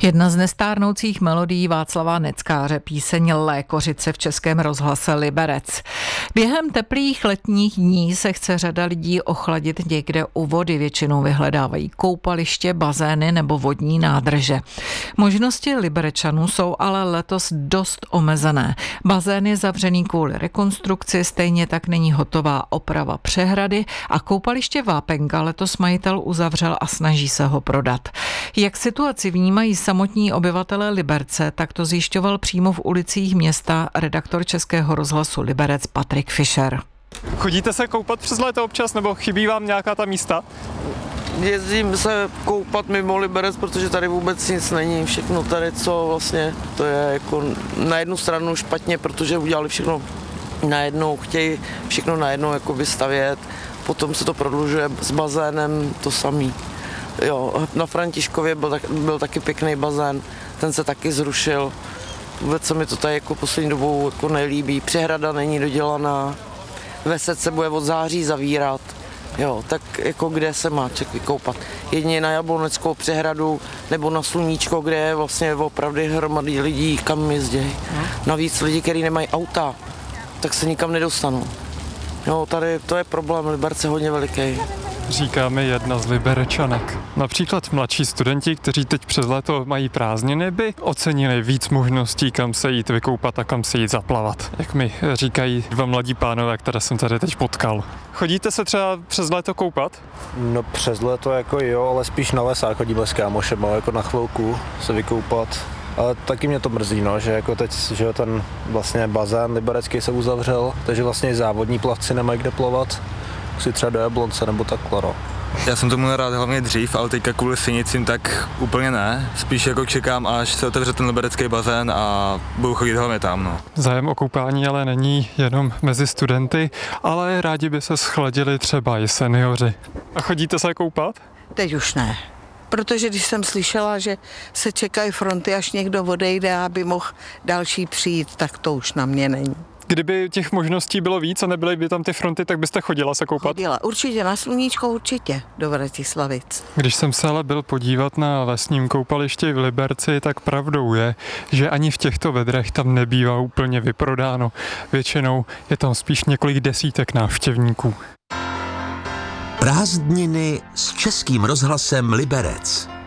Jedna z nestárnoucích melodií Václava Neckáře, píseň Lékořice v Českém rozhlase Liberec. Během teplých letních dní se chce řada lidí ochladit někde u vody. Většinou vyhledávají koupaliště, bazény nebo vodní nádrže. Možnosti Liberečanů jsou ale letos dost omezené. Bazén je zavřený kvůli rekonstrukci, stejně tak není hotová oprava přehrady a koupaliště Vápenka letos majitel uzavřel a snaží se ho prodat. Jak situaci vnímají samotní obyvatelé Liberce, tak to zjišťoval přímo v ulicích města redaktor Českého rozhlasu Liberec Patrik Fischer. Chodíte se koupat přes léto občas, nebo chybí vám nějaká ta místa? Jezdím se koupat mimo Liberec, protože tady vůbec nic není. Všechno tady, co vlastně, to je jako na jednu stranu špatně, protože udělali všechno najednou, chtějí všechno najednou jako vystavět, potom se to prodlužuje s bazénem, to samý. Jo, na Františkově byl taky pěkný bazén, ten se taky zrušil. Vůbec se mi to tady jako poslední dobou jako nelíbí. Přehrada není dodělaná, Vesec se bude od září zavírat. Jo, tak jako kde se má člověk vykoupat? Jedině na Jabloneckou přehradu nebo na Sluníčko, kde je vlastně opravdu hromady lidí, kam jezdí. Navíc lidi, kteří nemají auta, tak se nikam nedostanou. Jo, tady to je problém, Liberec je hodně veliký. Říkáme jedna z Liberečanek. Například mladší studenti, kteří teď přes léto mají prázdniny, by ocenili víc možností, kam se jít vykoupat a kam se jít zaplavat. Jak mi říkají dva mladí pánové, které jsem tady teď potkal. Chodíte se třeba přes léto koupat? No přes léto jako jo, ale spíš na lesák chodíme s kámošem, jako na chvilku se vykoupat. Ale taky mě to mrzí, no, že jako teď, že ten vlastně bazén liberecký se uzavřel, takže vlastně závodní plavci nemají kde plavat. Si třeba do Jablonce nebo takhle, no. Já jsem tomu rád hlavně dřív, ale teďka kvůli Synicím tak úplně ne. Spíš jako čekám, až se otevře ten liberecký bazén a budu chodit hlavně tam, no. Zájem o koupání ale není jenom mezi studenty, ale rádi by se schladili třeba i seniori. A chodíte se koupat? Teď už ne. Protože když jsem slyšela, že se čekají fronty, až někdo odejde, aby mohl další přijít, tak to už na mě není. Kdyby těch možností bylo víc a nebyly by tam ty fronty, tak byste chodila se koupat? Chodila, určitě na Sluníčko, určitě do Vratislavic. Když jsem se ale byl podívat na lesním koupališti v Liberci, tak pravdou je, že ani v těchto vedrech tam nebývá úplně vyprodáno. Většinou je tam spíš několik desítek návštěvníků. Prázdniny s Českým rozhlasem Liberec.